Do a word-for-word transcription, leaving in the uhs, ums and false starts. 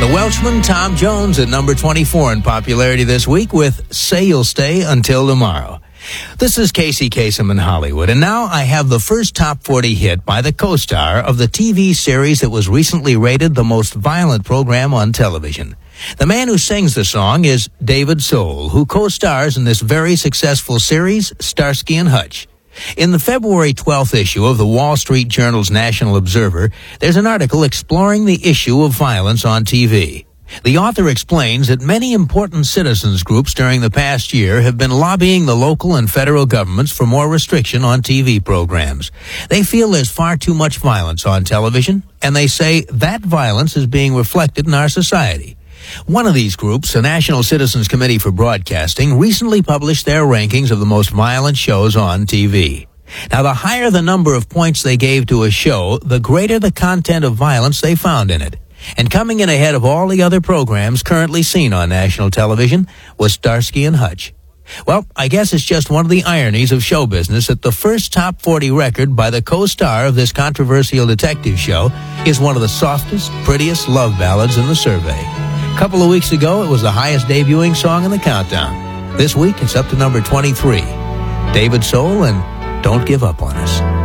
The Welshman Tom Jones at number twenty-four in popularity this week with Say You'll Stay Until Tomorrow. This is Casey Kasem in Hollywood, and now I have the first top forty hit by the co-star of the T V series that was recently rated the most violent program on television. The man who sings the song is David Soul, who co-stars in this very successful series, Starsky and Hutch. In the February twelfth issue of the Wall Street Journal's National Observer, there's an article exploring the issue of violence on T V. The author explains that many important citizens groups during the past year have been lobbying the local and federal governments for more restriction on T V programs. They feel there's far too much violence on television, and they say that violence is being reflected in our society. One of these groups, the National Citizens Committee for Broadcasting, recently published their rankings of the most violent shows on T V. Now, the higher the number of points they gave to a show, the greater the content of violence they found in it. And coming in ahead of all the other programs currently seen on national television was Starsky and Hutch. Well, I guess it's just one of the ironies of show business that the first top forty record by the co-star of this controversial detective show is one of the softest, prettiest love ballads in the survey. A couple of weeks ago, it was the highest debuting song in the countdown. This week, it's up to number twenty-three. David Soul and Don't Give Up on Us.